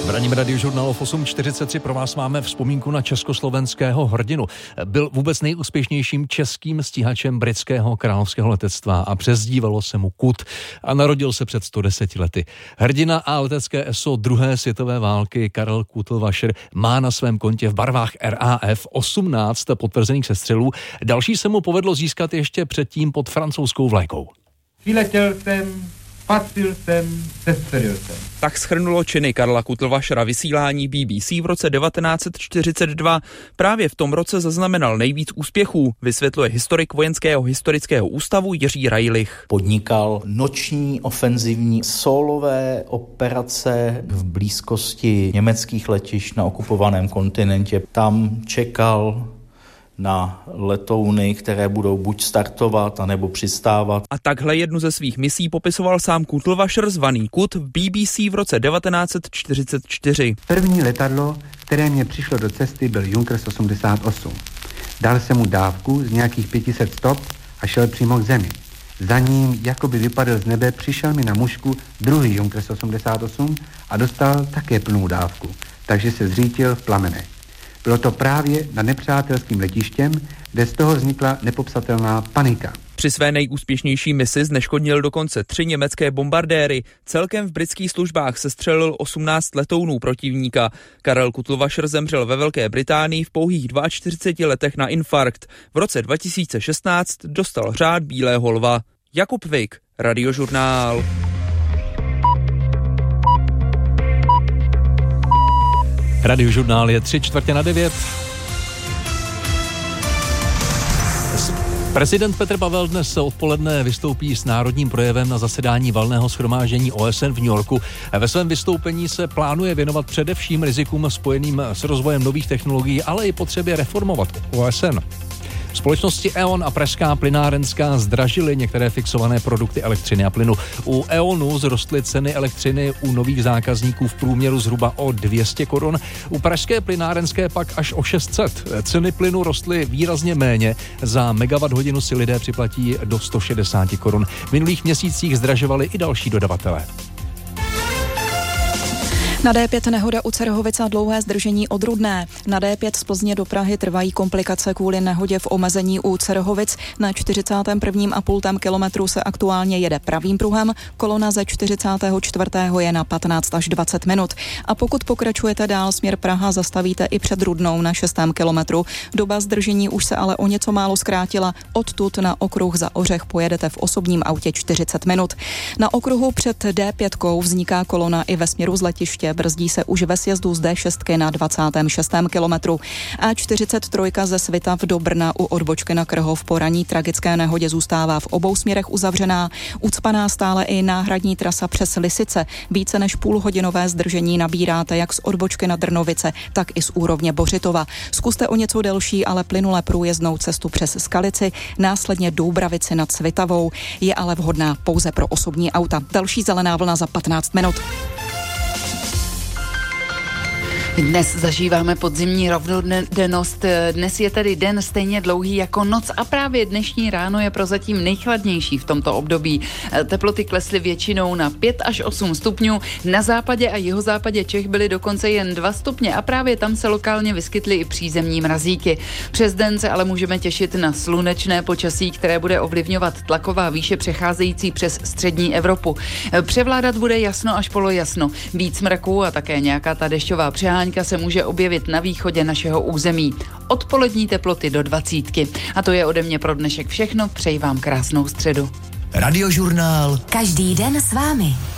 V ranním radiožurnálu v 8.43 pro vás máme vzpomínku na československého hrdinu. Byl vůbec nejúspěšnějším českým stíhačem britského královského letectva a přezdívalo se mu Kut a narodil se před 110 lety. Hrdina a letecké ESO druhé světové války Karel Kutlvacher má na svém kontě v barvách RAF 18 potvrzených sestřelů. Další se mu povedlo získat ještě předtím pod francouzskou vlajkou. Přiletěl jsem, patřil jsem, sestřelil jsem. Tak shrnulo činy Karla Kutlvachera vysílání BBC v roce 1942. Právě v tom roce zaznamenal nejvíc úspěchů, vysvětluje historik Vojenského historického ústavu Jiří Rajlich. Podnikal noční ofenzivní solové operace v blízkosti německých letišť na okupovaném kontinentě. Tam čekal na letouny, které budou buď startovat, anebo přistávat. A takhle jednu ze svých misí popisoval sám Kutlvacher, zvaný Kut, v BBC v roce 1944. První letadlo, které mě přišlo do cesty, byl Junkers 88. Dal jsem mu dávku z nějakých 500 stop a šel přímo k zemi. Za ním, jakoby vypadl z nebe, přišel mi na mužku druhý Junkers 88 a dostal také plnou dávku, takže se zřítil v plamenech. Bylo to právě nad nepřátelským letištěm, kde z toho vznikla nepopsatelná panika. Při své nejúspěšnější misi zneškodnil dokonce 3 německé bombardéry. Celkem v britských službách sestřelil 18 letounů protivníka. Karel Kutlvacher zemřel ve Velké Británii v pouhých 42 letech na infarkt. V roce 2016 dostal řád Bílého lva. Jakub Vik, Radiožurnál. Radiožurnál je 8:45. Prezident Petr Pavel dnes odpoledne vystoupí s národním projevem na zasedání valného shromáždění OSN v New Yorku. Ve svém vystoupení se plánuje věnovat především rizikům spojeným s rozvojem nových technologií, ale i potřebě reformovat OSN. Společnosti E.ON a Pražská plynárenská zdražily některé fixované produkty elektřiny a plynu. U E.ONu zrostly ceny elektřiny u nových zákazníků v průměru zhruba o 200 korun, u Pražské plynárenské pak až o 600. Ceny plynu rostly výrazně méně, za megawatt hodinu si lidé připlatí do 160 korun. V minulých měsících zdražovali i další dodavatelé. Na D5 nehoda u Cerohovic a dlouhé zdržení od Rudné. Na D5 z Plzně do Prahy trvají komplikace kvůli nehodě v omezení u Cerohovic. Na 41,5 kilometru se aktuálně jede pravým pruhem, kolona ze 44. je na 15 až 20 minut. A pokud pokračujete dál směr Praha, zastavíte i před Rudnou na 6. kilometru. Doba zdržení už se ale o něco málo zkrátila. Odtud na okruh za Ořech pojedete v osobním autě 40 minut. Na okruhu před D5 vzniká kolona i ve směru z letiště. Brzdí se už ve sjezdu z D6 na 26. kilometru. A43 ze Svitav do Brna u odbočky na Krhov po ranní tragické nehodě zůstává v obou směrech uzavřená. Ucpaná stále i náhradní trasa přes Lisice. Více než půlhodinové zdržení nabíráte jak z odbočky na Drnovice, tak i z úrovně Bořitova. Zkuste o něco delší, ale plynule průjezdnou cestu přes Skalici, následně Doubravici nad Svitavou. Je ale vhodná pouze pro osobní auta. Další zelená vlna za 15 minut. Dnes zažíváme podzimní rovnodennost. Dnes je tedy den stejně dlouhý jako noc a právě dnešní ráno je prozatím nejchladnější v tomto období. Teploty klesly většinou na 5 až 8 stupňů. Na západě a jihozápadě Čech byly dokonce jen 2 stupně a právě tam se lokálně vyskytly i přízemní mrazíky. Přes den se ale můžeme těšit na slunečné počasí, které bude ovlivňovat tlaková výše přecházející přes střední Evropu. Převládat bude jasno až polojasno. Víc mraků a také nějaká ta dešťová přehání se může objevit na východě našeho území. Odpolední teploty do 20. A to je ode mě pro dnešek všechno. Přeji vám krásnou středu. Radiožurnál. Každý den s vámi.